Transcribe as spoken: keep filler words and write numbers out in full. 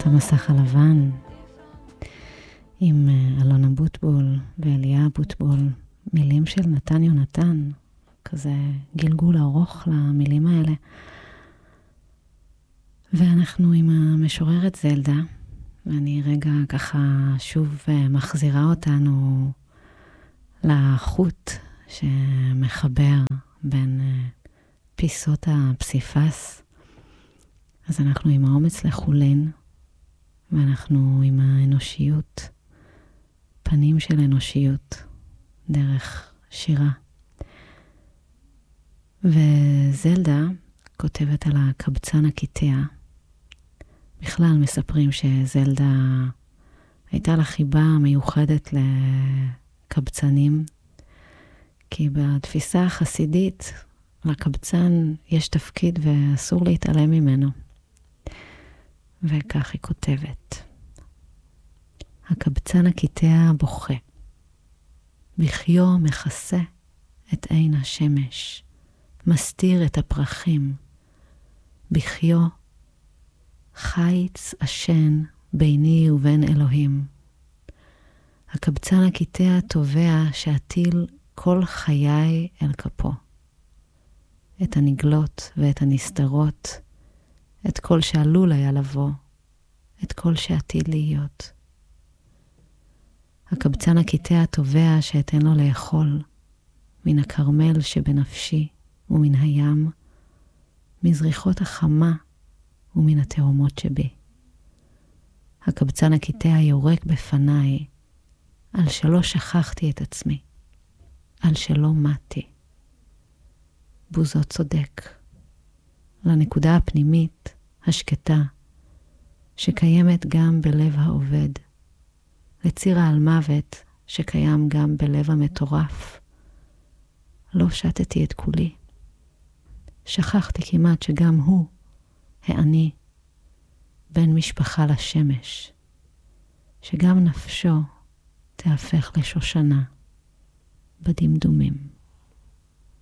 את המסך הלבן עם אלונה בוטבול ואליה בוטבול, מילים של נתן יונתן, כזה גלגול ארוך למילים האלה. ואנחנו עם המשוררת זלדה, ואני רגע ככה שוב מחזירה אותנו לחוט שמחבר בין פיסות הפסיפס. אז אנחנו עם האומץ לחולין, ואנחנו עם האנושיות, פנים של אנושיות, דרך שירה. וזלדה כותבת על הקבצן הקיטע. בכלל מספרים שזלדה הייתה לה חיבה מיוחדת לקבצנים, כי בתפיסה החסידית לקבצן יש תפקיד ואסור להתעלם ממנו. וכך היא כותבת. הקבצן הקיטע בוכה. בחיו מכסה את עין השמש, מסתיר את הפרחים. בחיו חיץ עשן ביני ובין אלוהים. הקבצן הקיטע תובע שעתיל כל חיי אל כפו. את הנגלות ואת הנסתרות, את כל שעלול היה לבוא, את כל שעתיד להיות. הקבצן הקיטע תובע שאתן לו לאכול, מן הכרמל שבנפשי ומן הים, מזריחות החמה ומן התאומות שבי. הקבצן הקיטע יורק בפניי, על שלא שכחתי את עצמי, על שלא מתי. בוזו צודק, לנקודה הפנימית, השקטה, שקיימת גם בלב העובד, לציר העל מוות שקיים גם בלב המטורף. לא שתתי את כולי. שכחתי כמעט שגם הוא, העני, בן משפחה לשמש, שגם נפשו תהפך לשושנה בדמדומים.